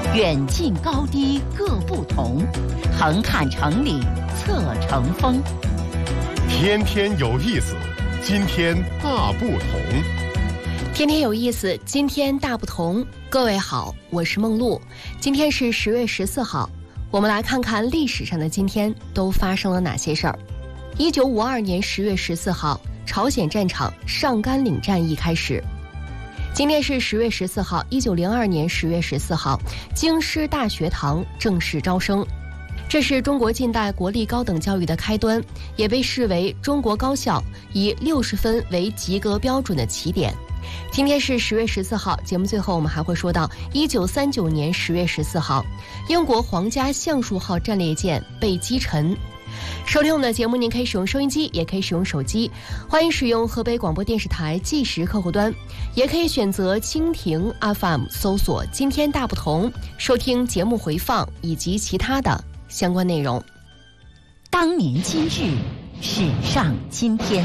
远近高低各不同，横看成岭侧成峰。 天天有意思，今天大不同。 天天有意思，今天大不同。各位好，我是梦露。今天是10月14号，我们来看看历史上的今天都发生了哪些事儿。1952年10月14号，朝鲜战场上甘岭战役开始。今天是10月14号，1902年10月14号，京师大学堂正式招生。这是中国近代国立高等教育的开端，也被视为中国高校以60分为及格标准的起点。今天是10月14号，节目最后我们还会说到1939年10月14号，英国皇家橡树号战列舰被击沉。收听我们的节目，您可以使用收音机，也可以使用手机，欢迎使用河北广播电视台计时客户端，也可以选择蜻蜓 FM 搜索今天大不同，收听节目回放以及其他的相关内容。 当年今日，史上今天。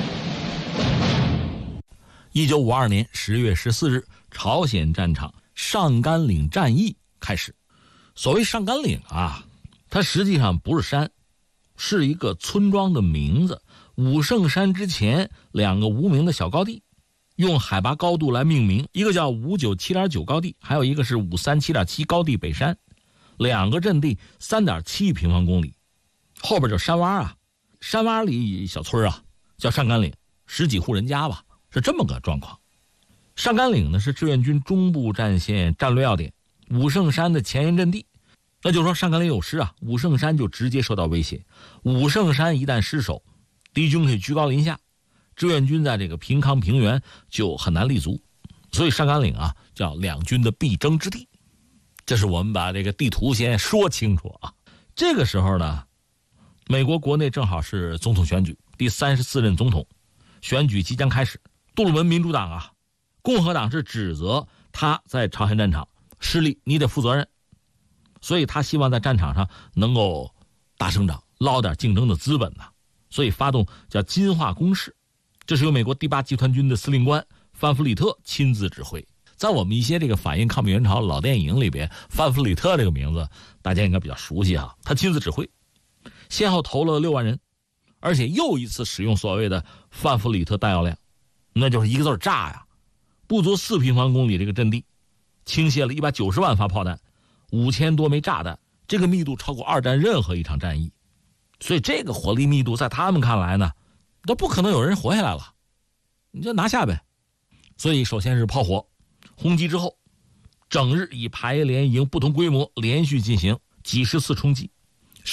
1952年10月14日，朝鲜战场上甘岭战役开始。所谓上甘岭啊，它实际上不是山，是一个村庄的名字。武圣山之前2个无名的小高地，用海拔高度来命名，一个叫597.9高地，还有一个是537.7高地北山。2个阵地 3.7平方公里，后边就是山洼啊，山洼里小村啊，叫上甘岭，10几户人家吧，是这么个状况。上甘岭呢是志愿军中部战线战略要点，武圣山的前沿阵地。那就是说上甘岭有失啊，武圣山就直接受到威胁。武圣山一旦失守，敌军可以居高临下，志愿军在这个平康平原就很难立足，所以上甘岭啊叫两军的必争之地。这是我们把这个地图先说清楚啊。这个时候呢，美国国内正好是总统选举，第34任总统选举即将开始。杜鲁门民主党啊，共和党是指责他在朝鲜战场失利，你得负责任，所以他希望在战场上能够打胜仗，捞点竞争的资本呢，所以发动叫金化攻势。这是由美国第8集团军的司令官范弗里特亲自指挥。在我们一些这个反映抗美援朝老电影里边，范弗里特这个名字大家应该比较熟悉啊。他亲自指挥，先后投了6万人，而且又一次使用所谓的范弗里特弹药量，那就是一个字炸呀！不足4平方公里这个阵地，倾泻了190万发炮弹，5000多枚炸弹，这个密度超过2战任何一场战役，所以这个火力密度在他们看来呢，都不可能有人活下来了，你就拿下呗。所以首先是炮火轰击之后，整日以排连营不同规模连续进行几十次冲击，